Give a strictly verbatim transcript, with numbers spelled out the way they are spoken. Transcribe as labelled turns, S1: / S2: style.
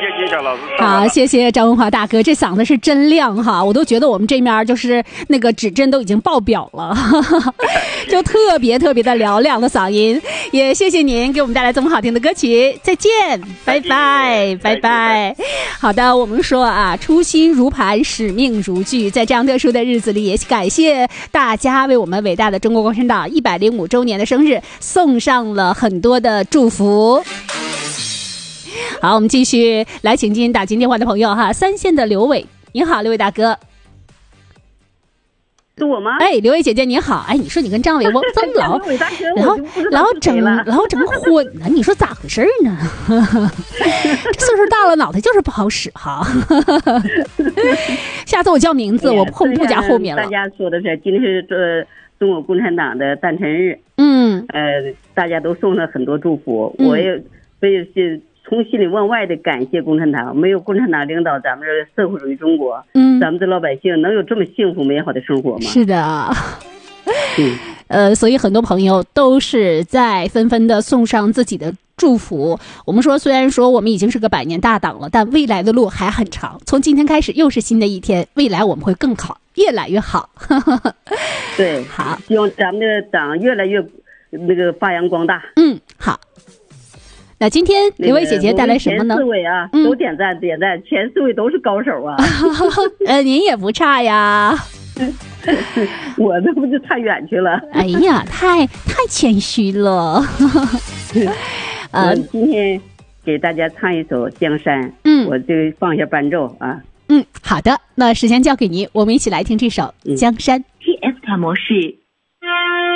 S1: 谢金小老师。
S2: 好，谢谢张文华大哥，这嗓子是真亮哈，我都觉得我们这面就是那个指针都已经爆表了，就特别特别的嘹亮的嗓音。也谢谢您给我们带来这么好听的歌曲，再见，拜拜，拜拜。好的，我们说啊，初心如磐，使命如炬，在这样特殊的日子里，也感谢大家为我们伟大的中国共产党一百零五周年的生日送上了很多的祝福。好，我们继续来请进打进电话的朋友哈，三线的刘伟，您好，刘伟大哥。
S3: 是我吗？
S2: 哎，刘伟姐姐你好。哎，你说你跟张伟我怎么老老老整老整混呢？你说咋回事呢？这岁数大了，脑袋就是不好使哈。下次我叫名字，哎、我后不加后面了。
S3: 大家说的是今天是这中国共产党的诞辰日，
S2: 嗯，
S3: 呃，大家都送了很多祝福，嗯、我也所以是。从心里往外的感谢共产党，没有共产党领导咱们这社会主义中国，嗯，咱们的老百姓能有这么幸福美好的生活吗？
S2: 是的，
S3: 嗯，
S2: 呃，所以很多朋友都是在纷纷的送上自己的祝福。我们说，虽然说我们已经是个百年大党了，但未来的路还很长。从今天开始又是新的一天，未来我们会更好，越来越好。
S3: 对，
S2: 好，
S3: 希望咱们的党越来越那个发扬光大。
S2: 嗯，好。那今天刘伟姐姐带来什么呢？
S3: 前四位啊，都点赞点赞，嗯、前四位都是高手啊。
S2: 呃，您也不差呀。
S3: 我这不就差远去了？
S2: 哎呀，太太谦虚了。
S3: 呃，今天给大家唱一首《江山》，
S2: 嗯，
S3: 我就放下伴奏啊。
S2: 嗯，好的，那时间交给您，我们一起来听这首《江山》。
S4: T S 卡模式。